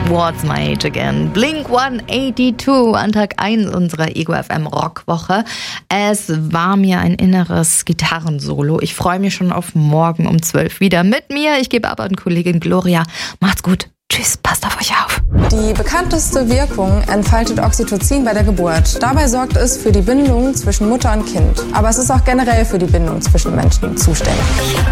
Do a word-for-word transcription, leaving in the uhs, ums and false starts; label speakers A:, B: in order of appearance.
A: What's My Age Again? Blink hundertzweiundachtzig an Tag eins unserer Ego F M Rockwoche. Es war mir ein inneres Gitarrensolo. Ich freue mich schon auf morgen um zwölf wieder mit mir. Ich gebe aber an Kollegin Gloria. Macht's gut. Tschüss, passt auf euch auf.
B: Die bekannteste Wirkung entfaltet Oxytocin bei der Geburt. Dabei sorgt es für die Bindung zwischen Mutter und Kind. Aber es ist auch generell für die Bindung zwischen Menschen zuständig.